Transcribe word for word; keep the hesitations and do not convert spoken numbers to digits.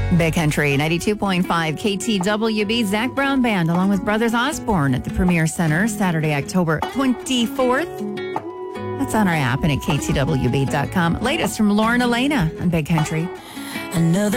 Big Country ninety-two point five K T W B. Zach Brown Band along with Brothers Osborne at the Premier Center Saturday, October twenty-fourth. That's on our app and at K T W B dot com. Latest from Lauren Elena on Big Country. Another